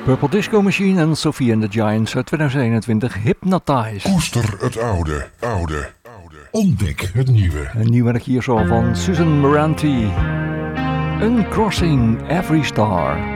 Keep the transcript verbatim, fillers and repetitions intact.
Purple Disco Machine en Sophie and the Giants uit twintig eenentwintig, Hypnotize. Koester het oude, oude, oude. Ontdek het nieuwe. Een nieuw werk hier zo van Susan Moranti. Uncrossing Every Star.